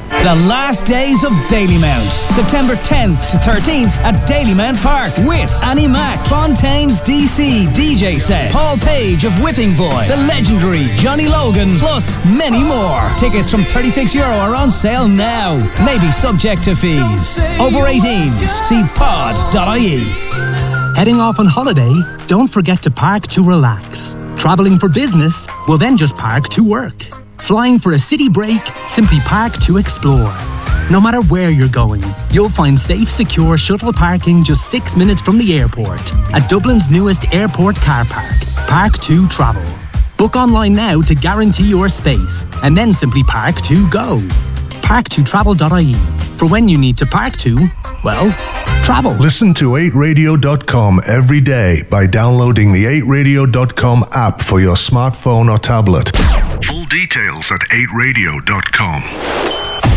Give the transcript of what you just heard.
The last days of Dalymount. September 10th to 13th at Dalymount Park with Annie Mac, Fontaine's DC DJ set, Paul Page of Whipping Boy, the legendary Johnny Logan, plus many more. Tickets from €36 are on sale now. Maybe subject to fees. Over 18s. See pod.ie. Heading off on holiday? Don't forget to park to relax. Travelling for business? Well, then just park to work. Flying for a city break? Simply park to explore. No matter where you're going, you'll find safe, secure shuttle parking just 6 minutes from the airport at Dublin's newest airport car park, Park2 Travel. Book online now to guarantee your space, and then simply park to go. Park2travel.ie. For when you need to park to, well, travel. Listen to 8radio.com every day by downloading the 8radio.com app for your smartphone or tablet. Full details at 8radio.com.